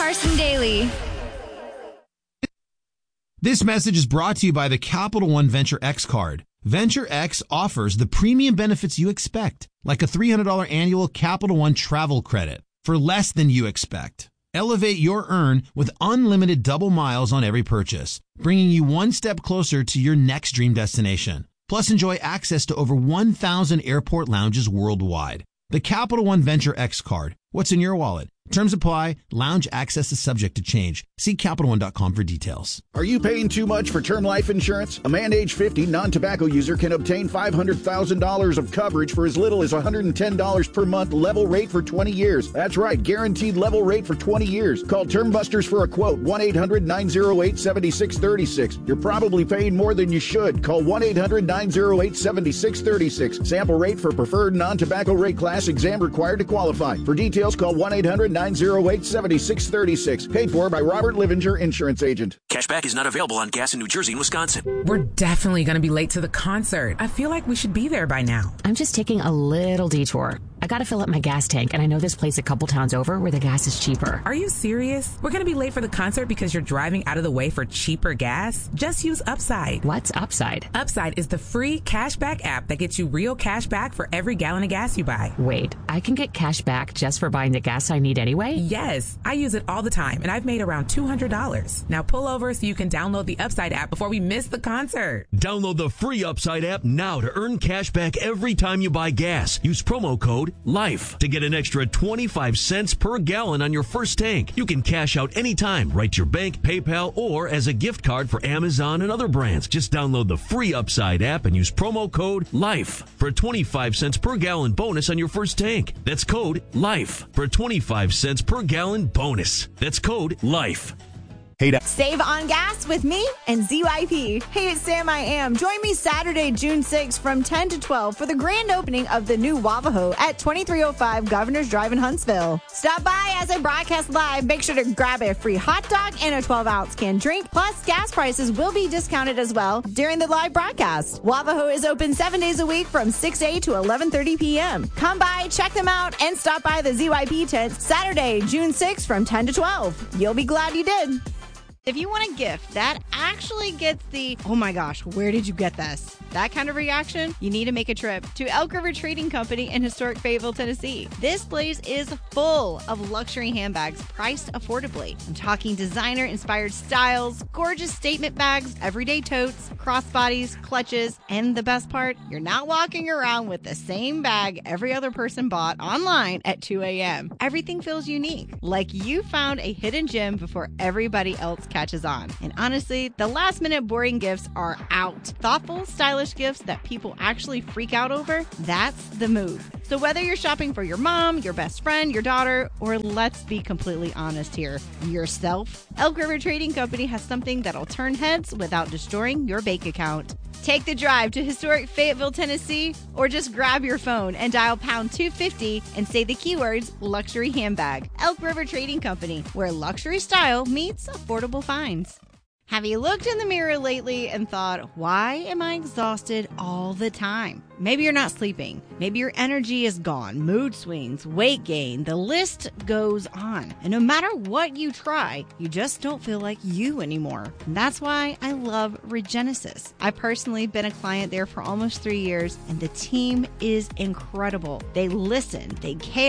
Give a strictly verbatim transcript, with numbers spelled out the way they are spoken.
Carson Daly. This message is brought to you by the Capital One Venture X card. Venture X offers the premium benefits you expect, like a three hundred dollars annual Capital One travel credit for less than you expect. Elevate your earn with unlimited double miles on every purchase, bringing you one step closer to your next dream destination. Plus, enjoy access to over one thousand airport lounges worldwide. The Capital One Venture X card. What's in your wallet? Terms apply. Lounge access is subject to change. See Capital One dot com for details. Are you paying too much for term life insurance? A man age fifty non-tobacco user can obtain five hundred thousand dollars of coverage for as little as one hundred ten dollars per month, level rate for twenty years. That's right, guaranteed level rate for twenty years. Call Term Busters for a quote, one eight hundred nine oh eight seven six three six. You're probably paying more than you should. Call one eight hundred nine oh eight seven six three six. Sample rate for preferred non-tobacco rate class, exam required to qualify. For details, call one eight hundred nine oh eight seven six three six. Paid for by Robert Livinger, Insurance Agent. Cashback is not available on gas in New Jersey and Wisconsin. We're definitely going to be late to the concert. I feel like we should be there by now. I'm just taking a little detour. I got to fill up my gas tank, and I know this place a couple towns over where the gas is cheaper. Are you serious? We're going to be late for the concert because you're driving out of the way for cheaper gas? Just use Upside. What's Upside? Upside is the free cashback app that gets you real cash back for every gallon of gas you buy. Wait, I can get cash back just for buying the gas I need anyway? Yes, I use it all the time, and I've made around two hundred dollars. Now pull over so you can download the Upside app before we miss the concert. Download the free Upside app now to earn cash back every time you buy gas. Use promo code LIFE to get an extra twenty-five cents per gallon on your first tank. You can cash out anytime, right to your bank, PayPal, or as a gift card for Amazon and other brands. Just download the free Upside app and use promo code LIFE for a twenty-five cents per gallon bonus on your first tank. That's code LIFE for a twenty-five cents per gallon bonus. That's code LIFE. Hey, save on gas with me and Z Y P. Hey, it's Sam I Am. Join me Saturday, June sixth from ten to twelve for the grand opening of the new Wavaho at twenty-three oh five Governor's Drive in Huntsville. Stop by as I broadcast live. Make sure to grab a free hot dog and a twelve ounce canned drink. Plus, gas prices will be discounted as well during the live broadcast. Wavaho is open seven days a week from six a.m. to eleven thirty p.m. Come by, check them out, and stop by the Z Y P tent Saturday, June sixth from ten to twelve. You'll be glad you did. If you want a gift that actually gets the, oh my gosh, where did you get this? That kind of reaction, you need to make a trip to Elk River Trading Company in historic Fayetteville, Tennessee. This place is full of luxury handbags priced affordably. I'm talking designer-inspired styles, gorgeous statement bags, everyday totes, crossbodies, clutches, and the best part, you're not walking around with the same bag every other person bought online at two a.m. Everything feels unique, like you found a hidden gem before everybody else catches on. And honestly, the last-minute boring gifts are out. Thoughtful, stylish gifts that people actually freak out over, that's the move. So whether you're shopping for your mom, your best friend, your daughter, or let's be completely honest here, yourself, Elk River Trading Company has something that'll turn heads without destroying your bank account. Take the drive to historic Fayetteville, Tennessee, or just grab your phone and dial pound two fifty and say the keywords luxury handbag. Elk River Trading Company, where luxury style meets affordable finds. Have you looked in the mirror lately and thought, why am I exhausted all the time? Maybe you're not sleeping. Maybe your energy is gone, mood swings, weight gain, the list goes on. And no matter what you try, you just don't feel like you anymore. And that's why I love Regenesis. I've personally been a client there for almost three years, and the team is incredible. They listen, they care.